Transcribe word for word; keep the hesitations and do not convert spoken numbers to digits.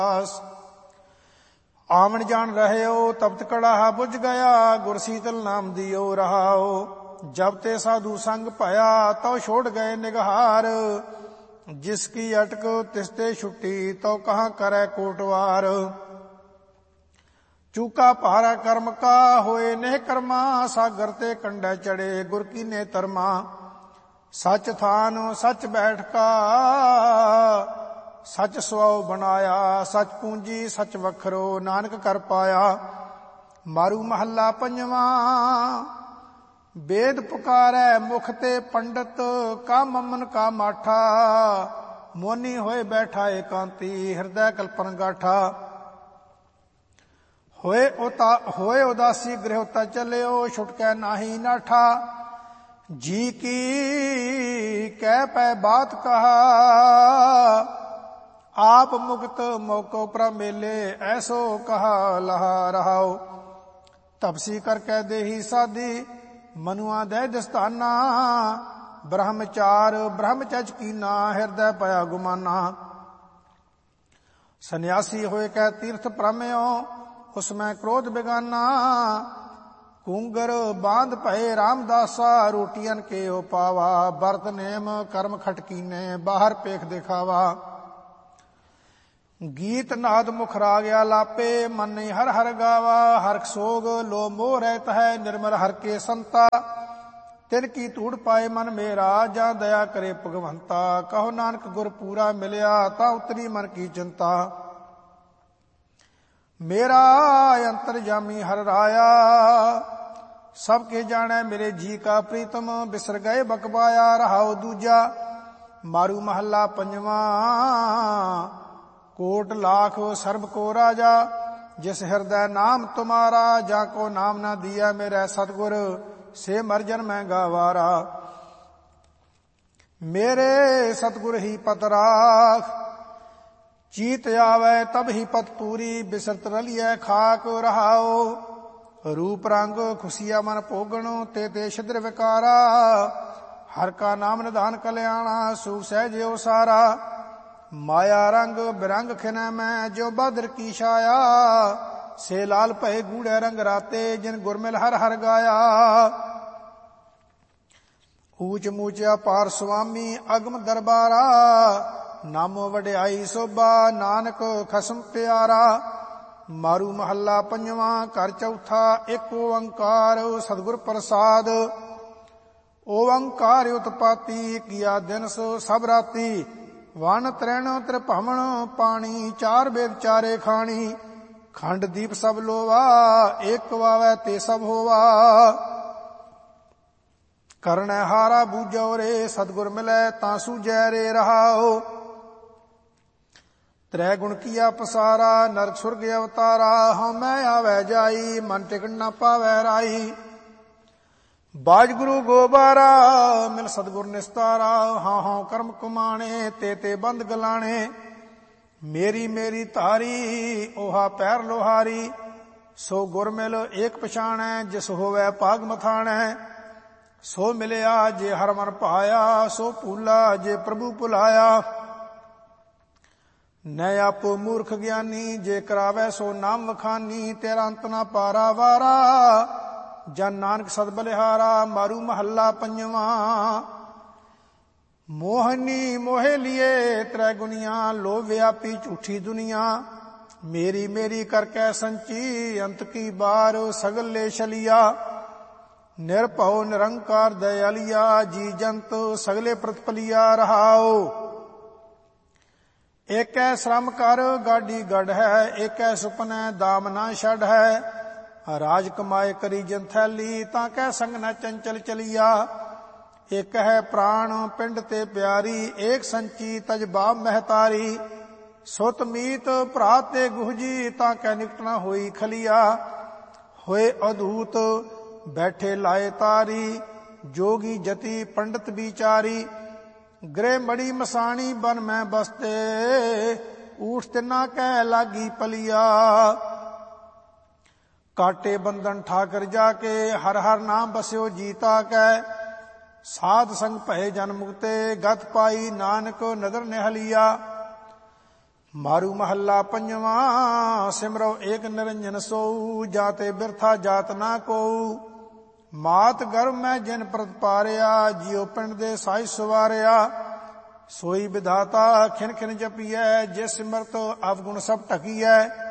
ਆਵਣ ਜਾਣ ਰਹਿਓ ਤਪਤ ਕੜਾਹਾ ਬੁਝ ਗਿਆ, ਗੁਰ ਸੀਤਲ ਨਾਮ ਦਿਓ ਰਹਾਓ। ਜਬ ਤੇ ਸਾਧੂ ਸੰਗ ਭਇਆ ਤਉ ਛੋੜ ਗਏ ਨਿਗਹਾਰ, ਜਿਸ ਕੀ ਅਟਕ ਤਿਸ ਤੇ ਛੁੱਟੀ ਤਉ ਕਹਾਂ ਕਰੈ ਕੋਟਵਾਰ। ਚੂਕਾ ਭਾਰਾ ਕਰਮ ਕਾ ਹੋਏ ਨਹਿ ਕਰਮਾ, ਸਾਗਰ ਤੇ ਕੰਢੈ ਚੜੇ ਗੁਰ ਕੀਨੇ ਧਰਮਾ। ਸੱਚ ਥਾਨ ਸੱਚ ਬੈਠ ਕਾ ਸੱਚ ਸੁਆਉ ਬਣਾਇਆ, ਸੱਚ ਪੂੰਜੀ ਸੱਚ ਵਖਰੋ ਨਾਨਕ ਕਰ ਪਾਇਆ। ਮਾਰੂ ਮਹੱਲਾ ਪੰਜਵਾਂ। ਵੇਦ ਪੁਕਾਰੈ ਮੁਖ ਤੇ ਪੰਡਤ, ਕਾ ਮਮਨ ਕਾ ਮਾਠਾ। ਮੋਨੀ ਹੋਏ ਬੈਠਾ ਏਕਾਂਤੀ, ਹਿਰਦੈ ਕਲਪਨ ਗਾਠਾ। ਹੋਏ ਉਤਾ ਹੋਏ ਉਦਾਸੀ ਗ੍ਰਹਿਉਤਾ ਚੱਲਿਓ, ਛੁਟਕੈ ਨਾਹੀ ਨਾਠਾ। ਜੀ ਕੀ ਕਹਿ ਪੈ ਬਾਤ ਕਹਾ, ਆਪ ਮੁਕਤ ਮੌਕੋ ਪ੍ਰਭ ਮੇਲੇ, ਐਸੋ ਕਹਾ ਲਹਾ ਰਹਾਓ। ਤਪਸੀ ਕਰਕੇ ਦੇਹੀ ਸਾਧੀ, ਮਨੁਆ ਦੇ ਦਸਤਾਨਾ। ਬ੍ਰਹਮਚਾਰ ਬ੍ਰਹਮਚਜ ਕੀਨਾ, ਹਿਰਦੈ ਪਿਆ ਗੁਮਾਨਾ। ਸੰਨਿਆਸੀ ਹੋਏ ਕੈ ਤੀਰਥ ਭ੍ਰਮਿਓ, ਉਸਮੈ ਕ੍ਰੋਧ ਬਿਗਾਨਾ। ਕੂੰਗਰ ਬਾਂਧ ਭਏ ਰਾਮਦਾਸਾ, ਰੋਟੀਅਨ ਕੇ ਓ ਪਾਵਾ। ਬਰਤ ਨੇਮ ਕਰਮ ਖਟਕੀਨੇ, ਬਾਹਰ ਪੇਖ ਦਿਖਾਵਾ। ਗੀਤ ਨਾਦ ਮੁਖ ਰਾਗਿਆ ਲਾਪੇ, ਮਨ ਨਹੀਂ ਹਰ ਹਰ ਗਾਵਾ। ਹਰਖ ਸੋਗ ਲੋ ਮੋਹ ਰਹਿਤ ਹੈ, ਨਿਰਮਲ ਹਰ ਕੇ ਸੰਤਾ। ਤਿਨ ਕੀ ਧੂੜ ਪਾਏ ਮਨ ਮੇਰਾ, ਜਾਂ ਦਇਆ ਕਰੇ ਭਗਵੰਤਾ। ਕਹੋ ਨਾਨਕ ਗੁਰ ਪੂਰਾ ਮਿਲਿਆ, ਤਾਂ ਉਤਰੀ ਮਨ ਕੀ ਚਿੰਤਾ। ਮੇਰਾ ਅੰਤਰਜਾਮੀ ਹਰ ਰਾਇਆ, ਸਭ ਕੇ ਜਾਣੈ ਮੇਰੇ ਜੀ ਕਾ ਪ੍ਰੀਤਮ। ਬਿਸਰ ਗਏ ਬਕਬਾਇਆ, ਰਹਾਉ ਦੂਜਾ। ਮਾਰੂ ਮਹੱਲਾ ਪੰਜਵਾਂ। ਕੋਟ ਲਾਖ ਸਰਬ ਕੋ ਰਾਜਾ, ਜਿਸ ਹਿਰਦੈ ਨਾਮ ਤੁਮਾਰਾ। ਜਾ ਕੋ ਨਾਮ ਨਾ ਦੀਆ ਮੇਰੇ ਸਤਿਗੁਰ, ਸੇ ਮਰ ਜਨ ਮੈਂ ਗਾਵਾਰਾ। ਮੇਰੇ ਸਤਿਗੁਰ ਹੀ ਪਤ ਰਾਖ, ਚੀਤ ਆਵੈ ਤਬ ਹੀ ਪਤ ਪੂਰੀ। ਬਿਸਰਤ ਰਲੀਐ ਖਾਕ ਰਹਾਓ। ਰੂਪ ਰੰਗ ਖੁਸ਼ੀਆ ਮਨ ਭੋਗਣ, ਤੇ ਤੇ ਛਿਦਰ ਵਿਕਾਰਾ। ਹਰ ਕਾ ਨਾਮ ਨਿਧਾਨ ਕਲਿਆਣਾ, ਸੁਖ ਸਹਿਜਿਓ ਸਾਰਾ। ਮਾਇਆ ਰੰਗ ਬਿਰੰਗ ਖਿਨੈ ਮੈਂ, ਜੋ ਬਾਦਰ ਕੀ ਛਾਇਆ। ਸੇ ਲਾਲ ਭਏ ਗੂੜੈ ਰੰਗ ਰਾਤੇ, ਜਿਨ ਗੁਰਮਿਲ ਹਰ ਹਰ ਗਾਇਆ। ਊਚ ਮੂਚ ਅਪਾਰ ਸੁਆਮੀ, ਅਗਮ ਦਰਬਾਰਾ। ਨਾਮੋ ਵਡਿਆਈ ਸੋਭਾ, ਨਾਨਕ ਖਸਮ ਪਿਆਰਾ। ਮਾਰੂ ਮਹੱਲਾ ਪੰਜਵਾਂ। ਘਰ ਚੌਥਾ। ਇੱਕ ਓੰਕਾਰ ਸਤਿਗੁਰ ਪ੍ਰਸਾਦ। ਓੰਕਾਰ ਉਤਪਾਤੀ, ਕੀਆ ਦਿਨਸ ਸਭ ਰਾਤੀ। ਵਨ ਤ੍ਰੈਣ ਤ੍ਰਿਭਵਨ ਪਾਣੀ, ਚਾਰ ਵੇਦ ਚਾਰੇ ਖਾਣੀ। ਖੰਡ ਦੀਪ ਸਭ ਲੋਵਾ, ਏਕ ਵਾਵੈ ਤੇ ਸਭ ਹੋਵਾ। ਕਰਣੈ ਹਾਰਾ ਬੂਝੋ ਰੇ, ਸਤਿਗੁਰ ਮਿਲੈ ਤਾਂ ਸੂਝੈ ਰੇ ਰਹਾਓ। ਤ੍ਰੈ ਗੁਣ ਕੀਆ ਪਸਾਰਾ, ਨਰਕ ਸੁਰਗ ਅਵਤਾਰਾ। ਹਉਮੈ ਆਵੈ ਜਾਈ, ਮਨ ਟਿਕਣ ਨਾ ਪਾਵੈ ਰਾਈ। ਬਾਜ ਗੁਰੂ ਗੋਬਾਰਾ, ਮਿਲ ਸਤਿਗੁਰ ਨਿਸਤਾਰਾ। ਹਾਂ ਹਾਂ ਕਰਮ ਕੁਮਾਣੇ, ਤੇ ਤੇ ਬੰਦ ਗਲਾਣੇ। ਮੇਰੀ ਮੇਰੀ ਧਾਰੀ, ਓਹਾ ਪੈਰ ਲੋਹਾਰੀ। ਸੋ ਗੁਰ ਮਿਲ ਏਕ ਪਛਾਣੈ, ਜਿਸ ਹੋਵੈ ਭਾਗ ਮਥਾਣੈ। ਸੋ ਮਿਲਿਆ ਜੇ ਹਰ ਮਨ ਭਾਇਆ, ਸੋ ਭੂਲਾ ਜੇ ਪ੍ਰਭੂ ਭੁਲਾਇਆ। ਨੈ ਆਪੋ ਮੂਰਖ ਗਿਆਨੀ, ਜੇ ਕਰਾਵੈ ਸੋ ਨਾਮ ਵਖਾਨੀ। ਤੇਰਾ ਅੰਤ ਨਾ ਪਾਰਾ ਵਾਰਾ, ਜਨ ਨਾਨਕ ਸਦ ਬਲਿਹਾਰਾ। ਮਾਰੂ ਮਹੱਲਾ ਪੰਜਵਾਂ। ਮੋਹਨੀ ਮੋਹਿ ਲਿਏ ਤ੍ਰੈ ਗੁਨੀਆਂ, ਲੋਭ ਵਿਆਪੀ ਝੂਠੀ ਦੁਨੀਆ। ਮੇਰੀ ਮੇਰੀ ਕਰਕੈ ਸੰਚੀ, ਅੰਤ ਕੀ ਬਾਰ ਸਗਲ ਲੈ ਛਲਿਆ। ਨਿਰਭਉ ਨਿਰੰਕਾਰ ਦਇਆਲੀਆ, ਜੀ ਜੰਤ ਸਗਲੇ ਪ੍ਰਤਪਲਿਆ ਰਹਾਓ। ਏਕੈ ਸ਼ਰਮ ਕਰ ਗਾਡੀ ਗੜ ਹੈ, ਏਕੈ ਸੁਪਨੈ ਦਾਮ ਨਾ ਛੱਡ ਹੈ। ਰਾਜ ਕਮਾਏ ਕਰੀ ਜਿਨ ਥੈਲੀ, ਤਾਂ ਕਹਿ ਸੰਗ ਨਾ ਚੰਚਲ ਚਲੀਆ। ਇੱਕ ਹੈ ਪ੍ਰਾਣ ਪਿੰਡ ਤੇ ਪਿਆਰੀ, ਏਕ ਸੰਚੀ ਤਜਬਾ ਮਹਿਤਾਰੀ। ਸੁਤ ਮੀਤ ਭਰਾ ਤੇ ਗੁਹਜੀ, ਤਾਂ ਕਹਿ ਨਿਕਟ ਨਾ ਹੋਈ ਖਲੀਆ। ਹੋਏ ਅਦੂਤ ਬੈਠੇ ਲਾਏ ਤਾਰੀ, ਜੋਗੀ ਜਤੀ ਪੰਡਤ ਵਿਚਾਰੀ। ਗ੍ਰਹਿ ਮੜੀ ਮਸਾਣੀ ਬਨ ਮੈਂ ਬਸਤੇ, ਊਠ ਤਿੰਨਾ ਕਹਿ ਲਾਗੀ ਪਲੀਆ। ਕਾਟੇ ਬੰਧਨ ਠਾਕਰ ਜਾ ਕੇ, ਹਰ ਹਰ ਨਾਮ ਬਸਿਓ ਜੀਤਾ ਕੈ। ਸਾਧ ਸੰਗ ਭਏ ਜਨ ਮੁਕਤੇ, ਗਤ ਪਾਈ ਨਾਨਕ ਨਦਰ ਨਿਹਲਿਆ। ਮਾਰੂ ਮਹੱਲਾ ਪੰਜਵਾਂ। ਸਿਮਰੋ ਏਕ ਨਿਰੰਜਨ ਸੋਊ, ਜਾਤੇ ਬਿਰਥਾ ਜਾਤ ਨਾ ਕੋਊ। ਮਾਤ ਗਰਭ ਮੈਂ ਜਿਨ ਪ੍ਰਤਪਾਰਿਆ, ਜਿਉ ਪਿੰਡ ਦੇ ਸਾਈ ਸਵਾਰਿਆ। ਸੋਈ ਵਿਧਾਤਾ ਖਿਨ ਖਿਨ ਜਪੀਐ, ਜੇ ਸਿਮਰਤ ਅਵਗੁਣ ਸਭ ਢਕੀਐ।